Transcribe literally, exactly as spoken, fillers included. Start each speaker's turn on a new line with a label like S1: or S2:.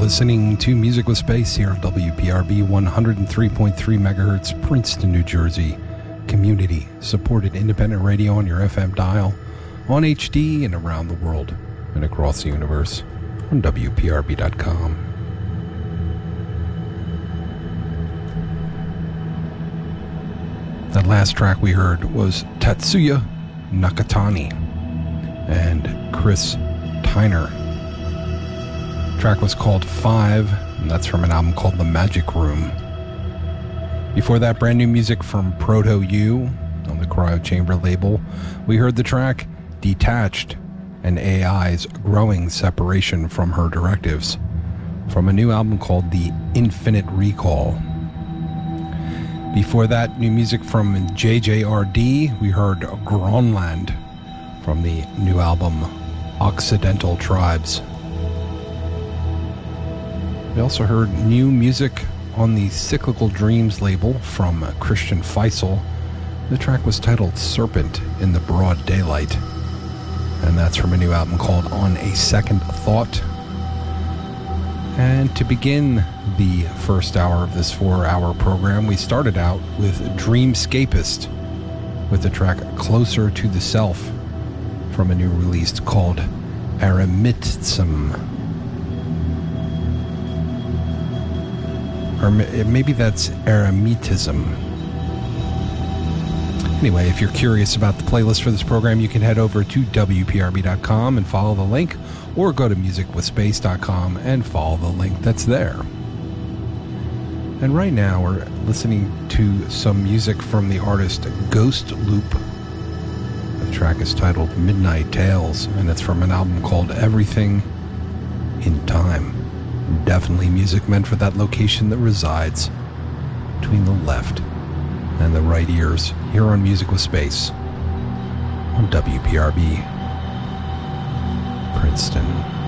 S1: listening to Music with Space here at W P R B one oh three point three megahertz, Princeton, New Jersey. Community supported independent radio on your F M dial, on H D, and around the world and across the universe on W P R B dot com. That last track we heard was Tatsuya Nakatani and Chris Tyner. The track was called Five, and that's from an album called The Magic Room. Before that, brand new music from Proto U on the Cryo Chamber label. We heard the track Detached and A I's growing separation from her directives from a new album called The Infinite Recall. Before that, new music from J J R D. We heard Gronland from the new album Occidental Tribes. We also heard new music on the Cyclical Dreams label from Christian Faisal. The track was titled Serpent in the Broad Daylight, and that's from a new album called On a Second Thought. And to begin the first hour of this four-hour program, we started out with Dreamscapist with the track Closer to the Self from a new release called Eremitism. Or maybe that's Eremitism. Anyway, if you're curious about the playlist for this program, you can head over to W P R B dot com and follow the link, or go to music with space dot com and follow the link that's there. And right now we're listening to some music from the artist Ghost Loop. The track is titled Midnight Tales, and it's from an album called Everything in Time. Definitely music meant for that location that resides between the left and the right ears here on Music with Space on W P R B Princeton.